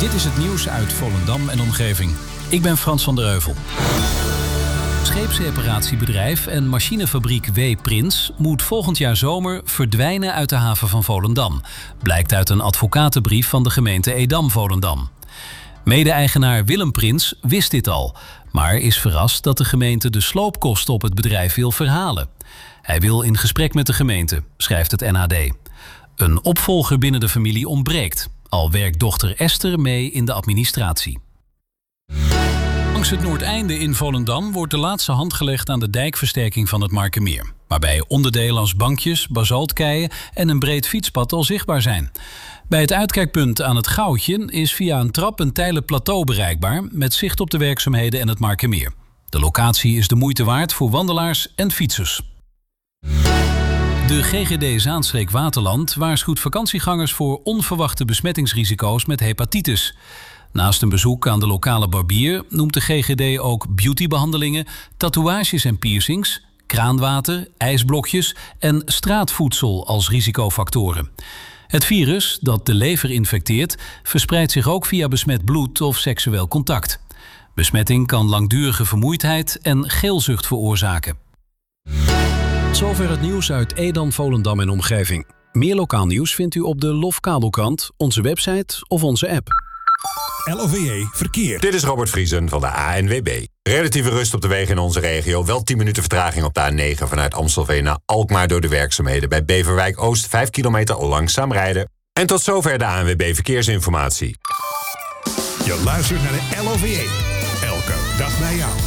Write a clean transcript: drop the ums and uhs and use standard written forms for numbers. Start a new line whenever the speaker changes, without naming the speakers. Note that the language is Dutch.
Dit is het nieuws uit Volendam en omgeving. Ik ben Frans van der Heuvel. Scheepsreparatiebedrijf en machinefabriek W. Prins moet volgend jaar zomer verdwijnen uit de haven van Volendam. Blijkt uit een advocatenbrief van de gemeente Edam-Volendam. Mede-eigenaar Willem Prins wist dit al, maar is verrast dat de gemeente de sloopkosten op het bedrijf wil verhalen. Hij wil in gesprek met de gemeente, schrijft het NAD. Een opvolger binnen de familie ontbreekt, al werkt dochter Esther mee in de administratie. Langs het Noordeinde in Volendam wordt de laatste hand gelegd aan de dijkversterking van het Markermeer, waarbij onderdelen als bankjes, basaltkeien en een breed fietspad al zichtbaar zijn. Bij het uitkijkpunt aan het Goudje is via een trap een tijdelijk plateau bereikbaar met zicht op de werkzaamheden en het Markermeer. De locatie is de moeite waard voor wandelaars en fietsers. De GGD Zaanstreek Waterland waarschuwt vakantiegangers voor onverwachte besmettingsrisico's met hepatitis. Naast een bezoek aan de lokale barbier noemt de GGD ook beautybehandelingen, tatoeages en piercings, kraanwater, ijsblokjes en straatvoedsel als risicofactoren. Het virus, dat de lever infecteert, verspreidt zich ook via besmet bloed of seksueel contact. Besmetting kan langdurige vermoeidheid en geelzucht veroorzaken. Tot zover het nieuws uit Edam, Volendam en omgeving. Meer lokaal nieuws vindt u op de LOF-kabelkrant, onze website of onze app.
LOVE Verkeer.
Dit is Robert Vriesen van de ANWB. Relatieve rust op de wegen in onze regio. Wel 10 minuten vertraging op de A9 vanuit Amstelveen naar Alkmaar door de werkzaamheden. Bij Beverwijk Oost 5 kilometer langzaam rijden. En tot zover de ANWB Verkeersinformatie.
Je luistert naar de LOVE. Elke dag bij jou.